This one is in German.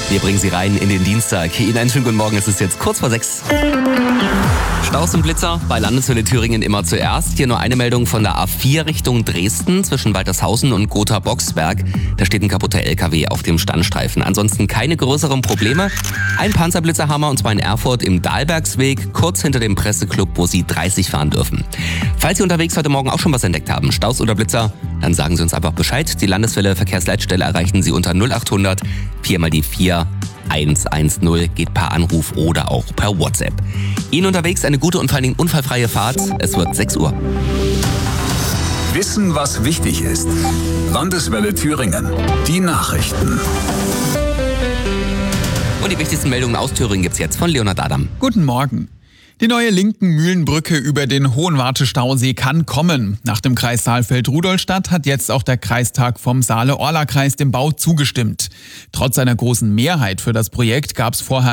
Wir bringen Sie rein in den Dienstag. Ihnen einen schönen guten Morgen, es ist jetzt kurz vor 6. Staus und Blitzer bei Landeshölle Thüringen immer zuerst. Hier nur eine Meldung von der A4 Richtung Dresden zwischen Waltershausen und Gotha-Boxberg. Da steht ein kaputter LKW auf dem Standstreifen. Ansonsten keine größeren Probleme. Ein Panzerblitzerhammer und zwar in Erfurt im Dahlbergsweg, kurz hinter dem Presseclub, wo Sie 30 fahren dürfen. Falls Sie unterwegs heute Morgen auch schon was entdeckt haben, Staus oder Blitzer, dann sagen Sie uns einfach Bescheid. Die Landeswelle Verkehrsleitstelle erreichen Sie unter 0800 4 mal die 4 110, geht per Anruf oder auch per WhatsApp. Ihnen unterwegs eine gute und vor allen Dingen unfallfreie Fahrt. Es wird 6 Uhr. Wissen, was wichtig ist. Landeswelle Thüringen. Die Nachrichten. Und die wichtigsten Meldungen aus Thüringen gibt's jetzt von Leonhard Adam. Guten Morgen. Die neue Linken-Mühlenbrücke über den Hohenwarte-Stausee kann kommen. Nach dem Kreis Saalfeld-Rudolstadt hat jetzt auch der Kreistag vom Saale-Orla-Kreis dem Bau zugestimmt. Trotz einer großen Mehrheit für das Projekt gab es vorher